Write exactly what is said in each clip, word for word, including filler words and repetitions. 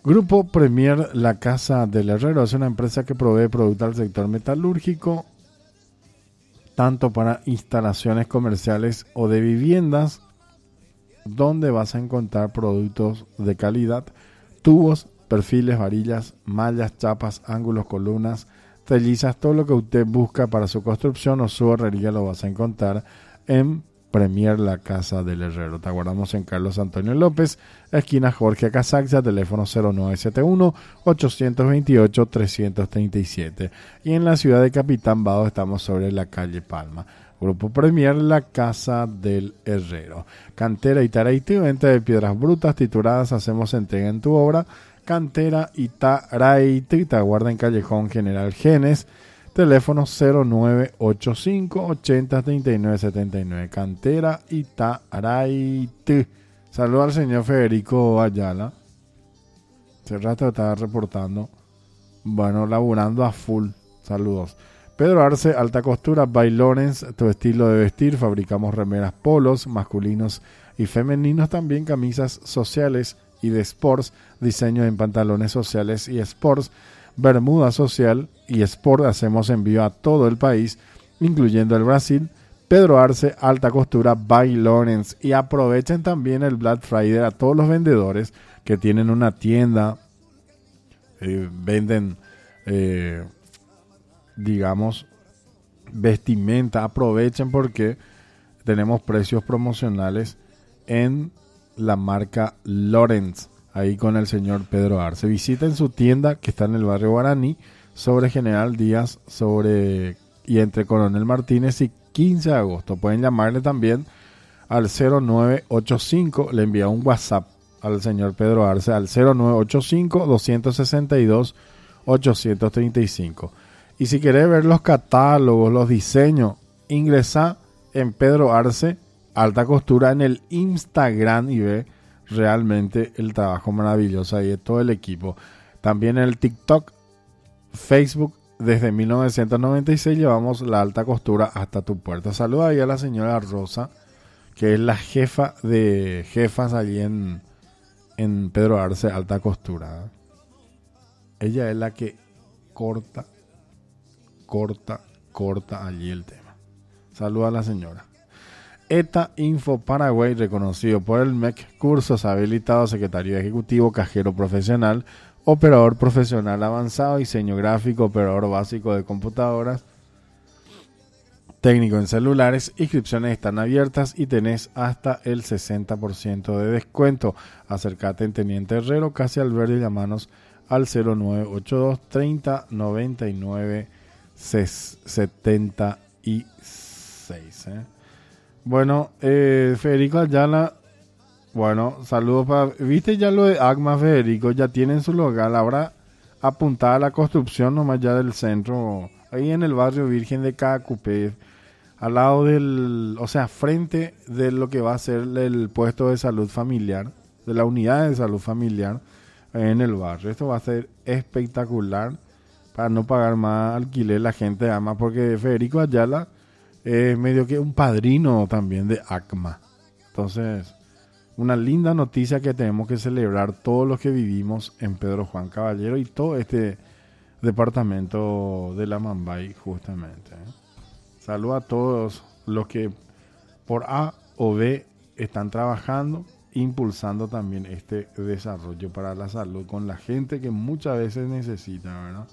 Grupo Premier, la Casa del Herrero, es una empresa que provee productos al sector metalúrgico, tanto para instalaciones comerciales o de viviendas, donde vas a encontrar productos de calidad, tubos, perfiles, varillas, mallas, chapas, ángulos, columnas, trellizas, todo lo que usted busca para su construcción o su herrería lo vas a encontrar en Premier, la Casa del Herrero. Te aguardamos en Carlos Antonio López, esquina Jorge Casaxia, teléfono cero nueve siete uno, ocho dos ocho, tres tres siete. Y en la ciudad de Capitán Vado estamos sobre la calle Palma. Grupo Premier, la Casa del Herrero. Cantera Itaraití, venta de piedras brutas tituladas, hacemos entrega en tu obra. Cantera Itaraití, te aguarda en Callejón General Genes, teléfono cero nueve ocho cinco, ochenta, treinta y nueve setenta y nueve. Cantera Itaraití. Saludos al señor Federico Ayala. Hace rato estaba reportando. Bueno, laburando a full. Saludos. Pedro Arce, alta costura, by Lawrence, tu estilo de vestir. Fabricamos remeras polos, masculinos y femeninos. También camisas sociales y de sports. Diseño en pantalones sociales y sports. Bermuda social y sport. Hacemos envío a todo el país, incluyendo el Brasil. Pedro Arce, alta costura, by Lawrence. Y aprovechen también el Black Friday a todos los vendedores que tienen una tienda, eh, venden, eh, digamos, vestimenta. Aprovechen porque tenemos precios promocionales en la marca Lawrence, ahí con el señor Pedro Arce. Visiten su tienda que está en el barrio Guaraní, sobre General Díaz, sobre y entre Coronel Martínez y quince de agosto. Pueden llamarle también al cero nueve ocho cinco, le envía un WhatsApp al señor Pedro Arce al cero nueve ocho cinco, dos seis dos, ocho tres cinco. Y si querés ver los catálogos, los diseños, ingresa en Pedro Arce, alta costura, en el Instagram y ve realmente el trabajo maravilloso ahí de todo el equipo. También en el TikTok, Facebook, desde mil novecientos noventa y seis llevamos la alta costura hasta tu puerta. Saluda ahí a la señora Rosa, que es la jefa de jefas allí en, en Pedro Arce, alta costura. Ella es la que corta, corta, corta allí el tema. Saluda a la señora. ETA Info Paraguay, reconocido por el M E C, cursos habilitados, secretario ejecutivo, cajero profesional, operador profesional avanzado, diseño gráfico, operador básico de computadoras, técnico en celulares. Inscripciones están abiertas y tenés hasta el sesenta por ciento de descuento. Acércate en Teniente Herrero, casi al verde, y llamanos al cero nueve ocho dos, treinta, noventa y nueve, setenta y seis. ¿eh? Bueno, eh, Federico Ayala, bueno, saludos para... ¿Viste ya lo de ACMA, Federico? Ya tienen su local, ahora apuntada a la construcción nomás ya del centro, ahí en el barrio Virgen de Cacupé, al lado del... O sea, frente de lo que va a ser el puesto de salud familiar, de la unidad de salud familiar en el barrio. Esto va a ser espectacular para no pagar más alquiler. La gente ama, porque Federico Ayala es medio que un padrino también de ACMA. Entonces, una linda noticia que tenemos que celebrar todos los que vivimos en Pedro Juan Caballero y todo este departamento de la Mambay, justamente. Saludos a todos los que por A o B están trabajando, impulsando también este desarrollo para la salud con la gente que muchas veces necesita, ¿verdad?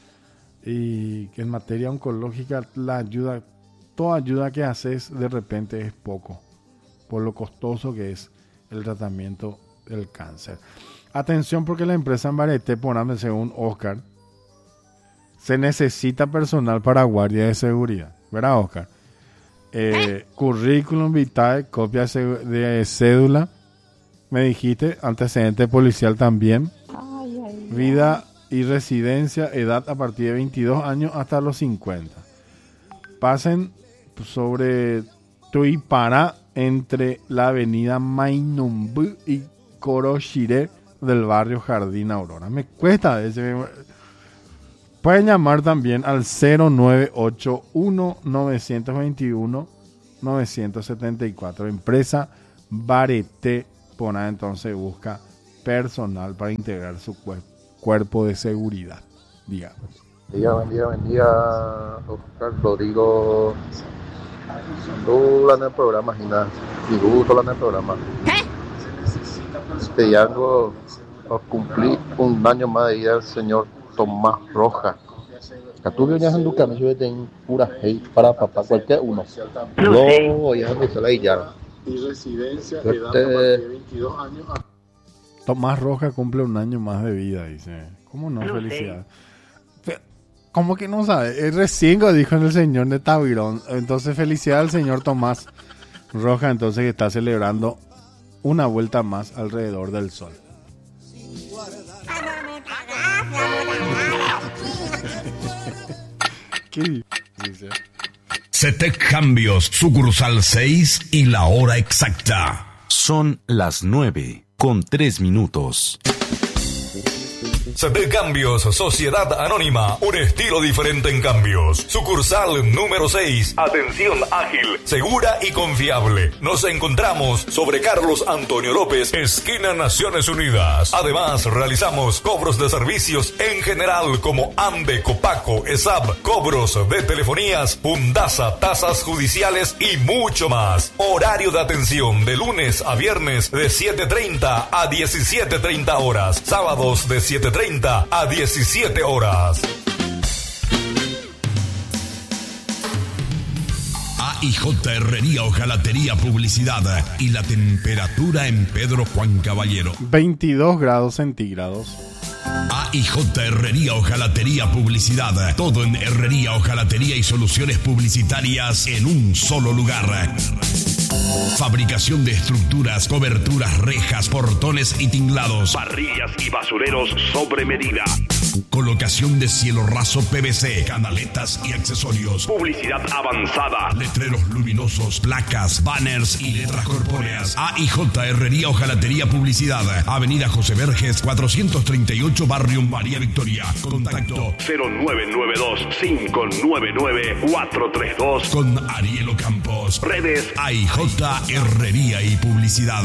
Y que en materia oncológica la ayuda, toda ayuda que haces de repente es poco, por lo costoso que es el tratamiento del cáncer. Atención, porque la empresa Ambareté, poname, según Oscar, se necesita personal para guardia de seguridad, ¿verdad, Oscar? Eh, currículum vitae, copia de cédula, me dijiste, antecedente policial también, ay, ay, vida y residencia, edad a partir de veintidós años hasta los cincuenta. Pasen sobre Tuipará, entre la avenida Mainumbu y Corochiré del barrio Jardín Aurora. Me cuesta ese. Pueden llamar también al cero nueve ocho uno, nueve dos uno, nueve siete cuatro. Empresa Bareté, pona entonces busca personal para integrar su cuer- cuerpo de seguridad, digamos. Buen día, buen día, buen día, Oscar Rodrigo. Tú en el programa, Gina. Y gusto en el programa. Este algo os cumplí un año más de vida del señor Tomás Rojas. Que tú vienes en tu camino y tengo pura hate para papá, cualquier uno. No, ya me se la ya. Y residencia, Yo edad te- a partir de veintidós años. Tomás Rojas cumple un año más de vida, dice. ¿Cómo no? No Felicidades. Fe- ¿Cómo que no sabe? Es recién lo dijo el señor de Tabirón. Entonces, felicidades al señor Tomás Rojas, entonces que está celebrando una vuelta más alrededor del sol. ¿Qué dice? Cetec Cambios, sucursal seis y la hora exacta. Son las nueve con tres minutos. Cetec Cambios, Sociedad Anónima, un estilo diferente en cambios. Sucursal número seis. Atención ágil, segura y confiable. Nos encontramos sobre Carlos Antonio López, esquina Naciones Unidas. Además, realizamos cobros de servicios en general como AMBE, Copaco, ESAB, cobros de telefonías, Fundasa, tasas judiciales y mucho más. Horario de atención de lunes a viernes de siete treinta a diecisiete treinta horas. Sábados de siete treinta a diecisiete horas. A I J Herrería Hojalatería Publicidad y la temperatura en Pedro Juan Caballero. veintidós grados centígrados. A I J Herrería Hojalatería Publicidad. Todo en herrería, hojalatería y soluciones publicitarias en un solo lugar. Fabricación de estructuras, coberturas, rejas, portones y tinglados. Parrillas y basureros sobre medida. Colocación de cielo raso P V C, canaletas y accesorios. Publicidad avanzada. Letreros luminosos, placas, banners y letras corpóreas. A I J Herrería Hojalatería Publicidad. Avenida José Verges, cuatrocientos treinta y ocho, Barrio María Victoria. Contacto cero nueve nueve dos cinco nueve nueve cuatro tres dos. con Ariel Ocampos. Redes A I J Herrería y Publicidad.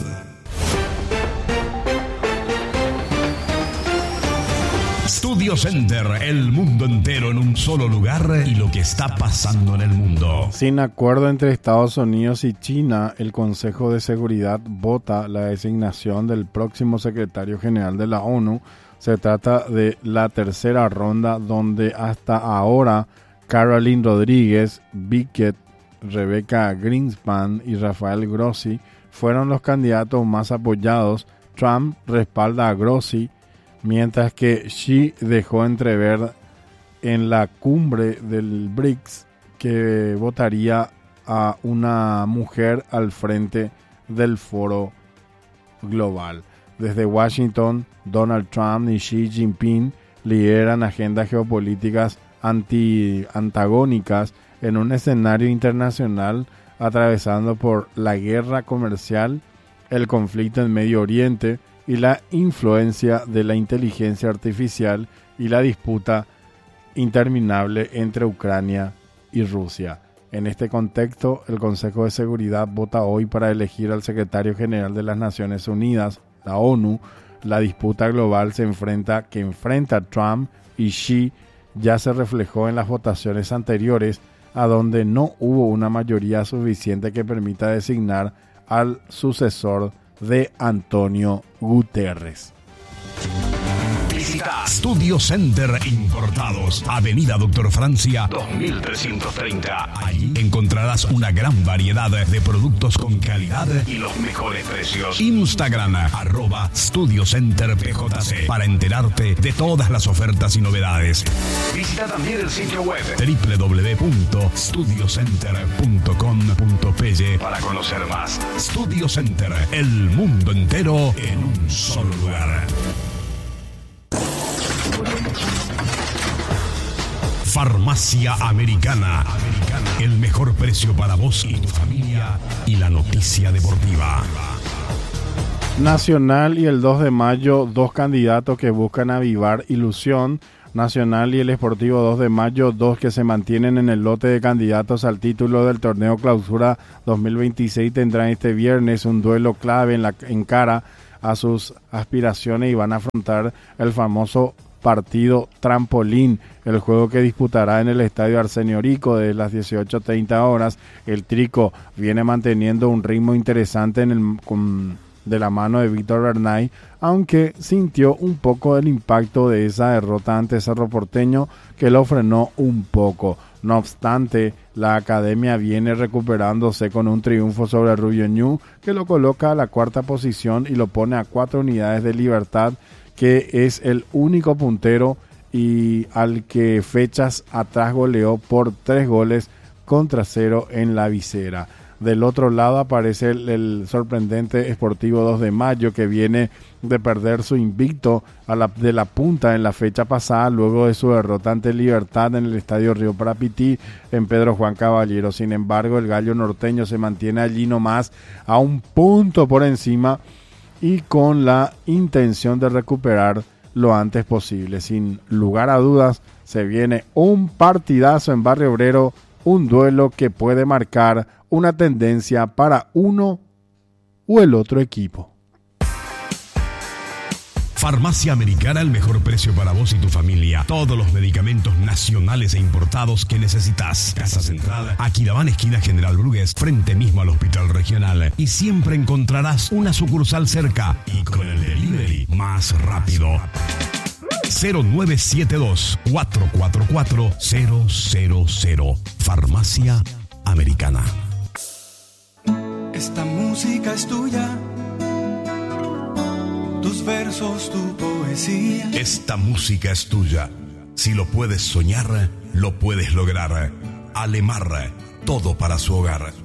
Studio Center, el mundo entero en un solo lugar y lo que está pasando en el mundo. Sin acuerdo entre Estados Unidos y China, el Consejo de Seguridad vota la designación del próximo secretario general de la ONU. Se trata de la tercera ronda donde hasta ahora Caroline Rodríguez, Bickett, Rebecca Greenspan y Rafael Grossi fueron los candidatos más apoyados. Trump respalda a Grossi, mientras que Xi dejó entrever en la cumbre del B R I C S que votaría a una mujer al frente del foro global. Desde Washington, Donald Trump y Xi Jinping lideran agendas geopolíticas anti antagónicas en un escenario internacional atravesando por la guerra comercial, el conflicto en Medio Oriente y la influencia de la inteligencia artificial y la disputa interminable entre Ucrania y Rusia. En este contexto, el Consejo de Seguridad vota hoy para elegir al secretario general de las Naciones Unidas, la ONU. La disputa global se enfrenta, que enfrenta a Trump y Xi ya se reflejó en las votaciones anteriores, a donde no hubo una mayoría suficiente que permita designar al sucesor de Antonio Guterres. Visita Studio Center Importados, Avenida Doctor Francia dos mil trescientos treinta. Allí encontrarás una gran variedad de productos con calidad Y los mejores precios. Instagram, arroba Studio Center P J C, para enterarte de todas las ofertas y novedades. Visita también el sitio web w w w punto studio center punto com punto p y para conocer más. Studio Center, el mundo entero en un solo lugar. Farmacia Americana. El mejor precio para vos y tu familia. Y la noticia deportiva. Nacional y el dos de mayo, dos candidatos que buscan avivar ilusión. Nacional y el Sportivo dos de mayo, dos que se mantienen en el lote de candidatos al título del torneo Clausura dos mil veintiséis, tendrán este viernes un duelo clave en la en cara a sus aspiraciones y van a afrontar el famoso partido trampolín, el juego que disputará en el estadio Arsenio Rico de las dieciocho treinta horas. El Trico viene manteniendo un ritmo interesante en el, con, de la mano de Víctor Bernay, aunque sintió un poco el impacto de esa derrota ante Cerro Porteño que lo frenó un poco. No obstante, la academia viene recuperándose con un triunfo sobre Rubio Ñu que lo coloca a la cuarta posición y lo pone a cuatro unidades de Libertad, que es el único puntero y al que fechas atrás goleó por tres goles contra cero en la visera. Del otro lado aparece el, el sorprendente Sportivo dos de Mayo, que viene de perder su invicto a la, de la punta en la fecha pasada, luego de su derrota ante Libertad en el Estadio Río Parapití en Pedro Juan Caballero. Sin embargo, el gallo norteño se mantiene allí nomás a un punto por encima y con la intención de recuperar lo antes posible. Sin lugar a dudas, se viene un partidazo en Barrio Obrero, un duelo que puede marcar una tendencia para uno o el otro equipo. Farmacia Americana, el mejor precio para vos y tu familia. Todos los medicamentos nacionales e importados que necesitas. Casa Central, Aquidabán, esquina General Brugués, frente mismo al Hospital Regional. Y siempre encontrarás una sucursal cerca y con el delivery más rápido. cero nueve siete dos, cuatro cuatro cuatro, cero cero cero. Farmacia Americana. Esta música es tuya. Tus versos, tu poesía. Esta música es tuya. Si lo puedes soñar, lo puedes lograr. Alemar, todo para su hogar.